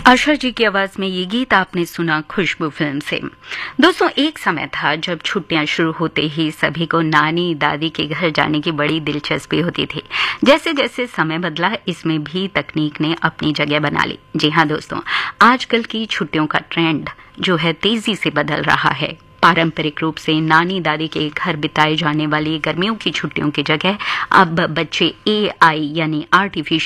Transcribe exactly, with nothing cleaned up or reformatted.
आशा जी की आवाज में ये गीत आपने सुना खुशबू फिल्म से। दोस्तों, एक समय था जब छुट्टियां शुरू होते ही सभी को नानी दादी के घर जाने की बड़ी दिलचस्पी होती थी। जैसे जैसे समय बदला, इसमें भी तकनीक ने अपनी जगह बना ली। जी हाँ दोस्तों, आजकल की छुट्टियों का ट्रेंड जो है तेजी से बदल रहा है। पारंपरिक रूप से नानी दादी के घर बिताए जाने वाली गर्मियों की छुट्टियों की जगह अब बच्चे ए आई यानी आर्टिफिशियल